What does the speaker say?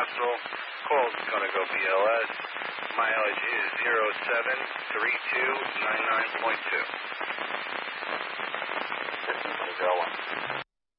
Apostle. Coil's going to go BLS. Mileage is 073299.2. Systems will go.